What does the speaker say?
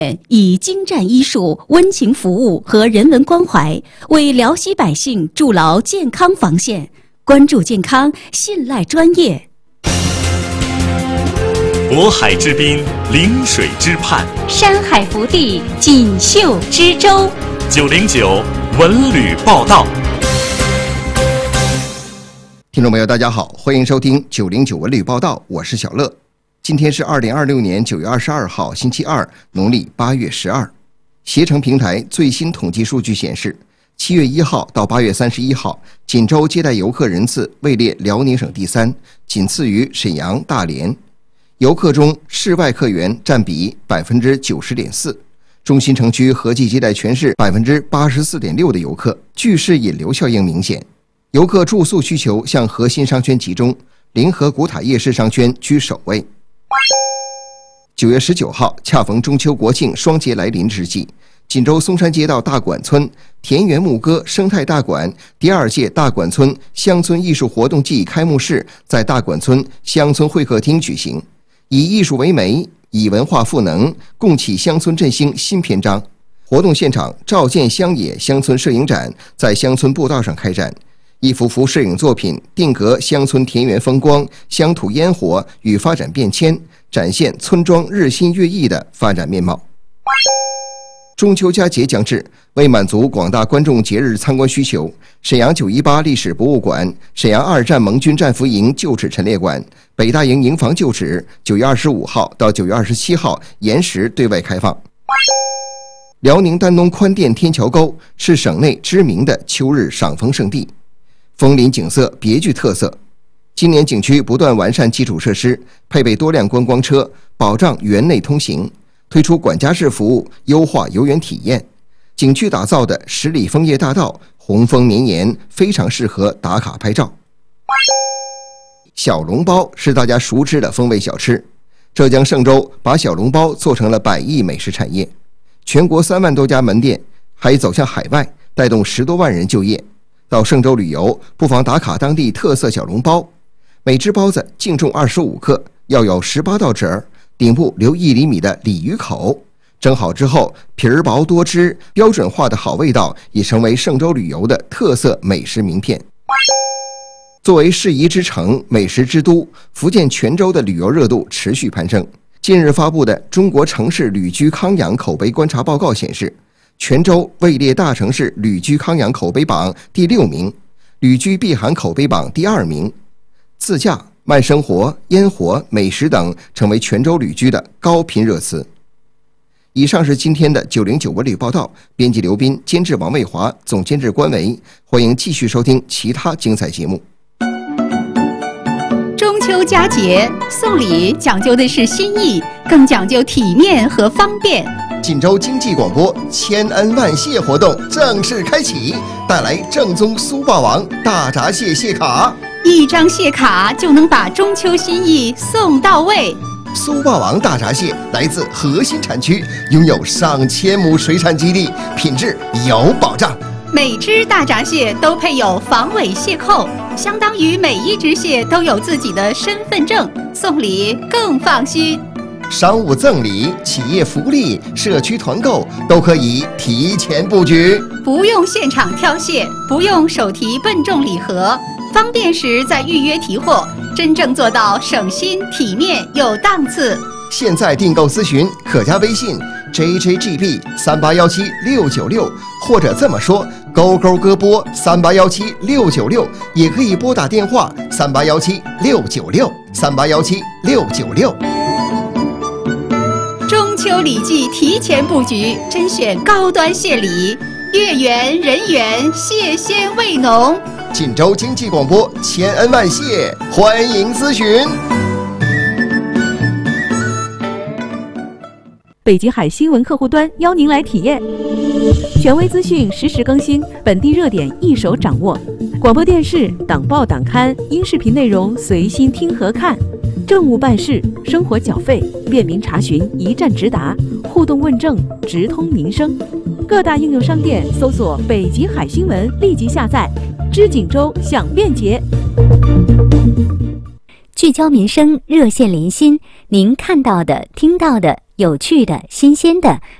以精湛医术、温情服务和人文关怀，为辽西百姓筑牢健康防线。关注健康，信赖专业。 渤海之滨，临水之畔， 山海福地，锦绣之州。 909文旅报道。 听众朋友，大家好，欢迎收听909文旅报道，我是小乐。今天是2026年9月22号，星期二，农历8月12。携程平台最新统计数据显示，7月1号到8月31号，锦州接待游客人次位列辽宁省第3，仅次于沈阳、大连。游客中，室外客源占比 90.4%， 中心城区合计接待全市 84.6% 的游客，聚市引流效应明显。游客住宿需求向核心商圈集中，临河古塔夜市商圈居首位。9月19号，恰逢中秋国庆双节来临之际，锦州松山街道大馆村田园牧歌生态大馆第2届大馆村乡村艺术活动季开幕式在大馆村乡村会客厅举行，以艺术为媒，以文化赋能，共启乡村振兴新篇章。活动现场，照见乡野乡村摄影展在乡村步道上开展，一幅幅摄影作品定格乡村田园风光、乡土烟火与发展变迁，展现村庄日新月异的发展面貌。中秋佳节将至，为满足广大观众节日参观需求，沈阳918历史博物馆、沈阳2战盟军战俘营旧址陈列馆、北大营营房旧址9月25号到9月27号延时对外开放。辽宁丹东宽甸天桥沟是省内知名的秋日赏枫胜地，枫林景色别具特色。今年景区不断完善基础设施，配备多辆观光车，保障园内通行，推出管家式服务，优化游园体验。景区打造的10里枫叶大道红枫绵延，非常适合打卡拍照。小笼包是大家熟知的风味小吃，浙江嵊州把小笼包做成了100亿美食产业，全国3万多家门店，还走向海外，带动10多万人就业。到嵊州旅游，不妨打卡当地特色小笼包，每只包子净重25克，要有18道褶儿，顶部留1厘米的鲤鱼口，蒸好之后皮儿薄多汁，标准化的好味道已成为嵊州旅游的特色美食名片。作为适宜之城、美食之都，福建泉州的旅游热度持续攀升。近日发布的《中国城市旅居康养口碑观察报告》显示，泉州位列大城市旅居康养口碑榜第6名，旅居避寒口碑榜第2名。自驾、慢生活、烟火、美食等成为泉州旅居的高频热词。以上是今天的909文旅报道，编辑刘斌，监制王卫华，总监制关维。欢迎继续收听其他精彩节目。 中秋佳节送礼讲究的是心意，更讲究体面和方便。 锦州经济广播千恩万谢活动正式开启，带来正宗苏霸王大闸蟹蟹卡 ，1张蟹卡就能把中秋心意送到位。 苏霸王大闸蟹来自核心产区，拥有上千亩水产基地，品质有保障。 每只大闸蟹都配有防伪蟹扣，相当于每1只蟹都有自己的身份证，送礼更放心。 商务赠礼、企业福利、社区团购都可以提前布局， 不用现场挑蟹，不用手提笨重礼盒，方便时再预约提货，真正做到省心、体面、有档次。 现在订购咨询可加微信 JJGB3817696，或者这么说，勾勾歌播3817696，也可以拨打电话3817696，3817696。 中秋礼季提前布局，甄选高端蟹礼，月圆人圆，蟹鲜味浓。 锦州经济广播千恩万谢，欢迎咨询。 北极海新闻客户端邀您来体验，权威资讯实时更新，本地热点一手掌握，广播电视、党报党刊、音视频内容随心听和看，政务办事、生活缴费、便民查询一站直达，互动问政直通民生。各大应用商店搜索北极海新闻，立即下载，知锦州享便捷。 聚焦民生，热线临心，您看到的、听到的有趣的、新鲜的，